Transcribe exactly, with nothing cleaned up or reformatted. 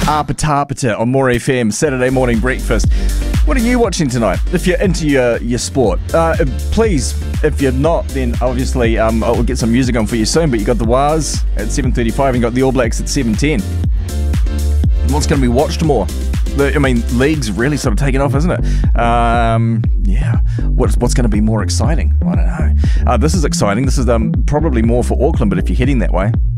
Apatapata on More F M, Saturday morning breakfast. What are you watching tonight? If you're into your, your sport, uh, please, if you're not, then obviously um, I'll get some music on for you soon, but you got the Waz at seven thirty-five and you got the All Blacks at seven ten. What's going to be watched more? The, I mean, league's really sort of taken off, isn't it? Um, yeah. What's what's going to be more exciting? I don't know. Uh, this is exciting. This is um, probably more for Auckland, but if you're heading that way,